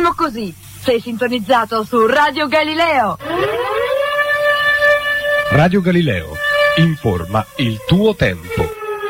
Continueremo così. Sei sintonizzato su Radio Galileo. Radio Galileo, informa il tuo tempo.